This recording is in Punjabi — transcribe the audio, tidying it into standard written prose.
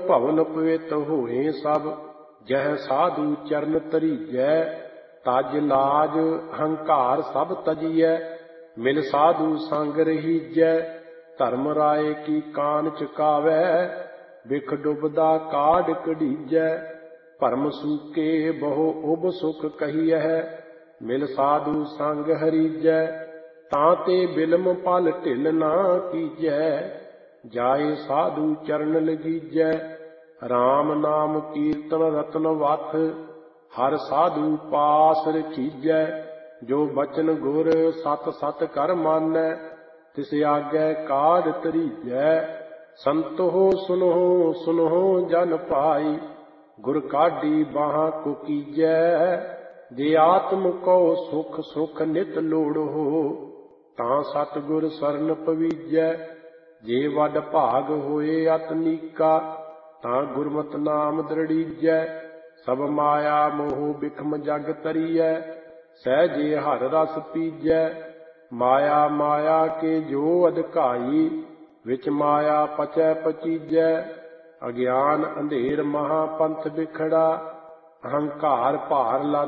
ਭਵਨ ਪਵਿੱਤ ਹੋਏ ਸਭ। ਜਹ ਸਾਧੂ ਚਰਨ ਧਰੀਜੈ ਤਜ ਲਾਜ ਹੰਕਾਰ ਸਭ ਤਜੀਐ। ਮਿਲ ਸਾਧੂ ਸੰਗ ਰਹੀਜੈ ਧਰਮ ਰਾਏ ਕੀ ਕਾਨ ਚੁਕਾਵੈ। ਬਿਖ ਡੁਬਦਾ ਕਾਢ ਕਢੀਜੈ ਭਰਮ ਸੂਕੇ ਬਹੁ ਉਬ ਸੁਖ ਕਹੀਐ। ਮਿਲ ਸਾਧੂ ਸੰਗ ਹਰੀਜੈ ਤਾਂ ਤੇ ਬਿਲਮ ਪਲ ਢਿਲ ਨਾ ਕੀਜੈ। ਜਾਏ ਸਾਧੂ ਚਰਨ ਲਗੀਜੈ ਰਾਮ ਨਾਮ ਕੀਰਤਨ ਰਤਨ ਵਥ। ਹਰ ਸਾਧੂ ਪਾਸ ਰਖੀਜੈ ਜੋ ਬਚਨ ਗੁਰ ਸਤ ਸਤ ਕਰ ਮਾਨੈ। ਤਿਸ ਆਗੈ ਕਾਢ ਧਰੀਜੈ ਸੰਤੋ ਸੁਨਹੁ ਸੁਨਹੁ ਜਨ ਭਾਈ। ਗੁਰ ਕਾਢੀ ਬਾਹਾਂ ਕੁਕੀਜੈ ਜੇ ਆਤਮ ਕਉ ਸੁਖ ਸੁਖ ਨਿਤ ਲੋੜਹੁ। ਤਾਂ ਸਤਿਗੁਰ ਸਰਨ ਪਵੀਜੈ ਜੇ ਵੱਡ ਭਾਗ ਹੋਏ ਅਤਨੀਕਾ। ਤਾਂ ਗੁਰਮਤਿ ਨਾਮ ਦ੍ਰਿੜੀਜੈ ਸਭ ਮਾਇਆ ਮੋਹ ਬਿਖਮ ਜਗ ਤਰੀਐ। ਸਹਿਜੇ ਹਰ ਰਸ ਪੀਜੈ ਮਾਇਆ ਮਾਇਆ ਕੇ ਜੋ ਅਧਿਕਾਈ। ਵਿੱਚ ਮਾਇਆ ਪਚੈ ਪਚੀਜੈ ਅਗਿਆਨ ਅੰਧੇਰ ਮਹਾ ਪੰਥ ਬਿਖੜਾ। ਅਹੰਕਾਰ ਭਾਰ